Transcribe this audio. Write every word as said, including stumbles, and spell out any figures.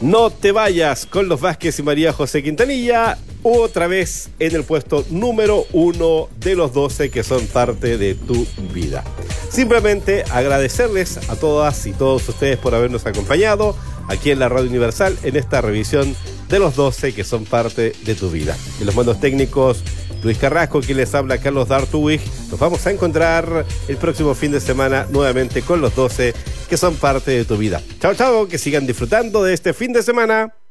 No te vayas con los Vázquez y María José Quintanilla, otra vez en el puesto número uno de los doce que son parte de tu vida. Simplemente agradecerles a todas y todos ustedes por habernos acompañado aquí en la Radio Universal en esta revisión de los doce que son parte de tu vida. En los mandos técnicos, Luis Carrasco, quien les habla, Carlos D'Artuig. Nos vamos a encontrar el próximo fin de semana nuevamente con los doce que son parte de tu vida. Chao, chao, que sigan disfrutando de este fin de semana.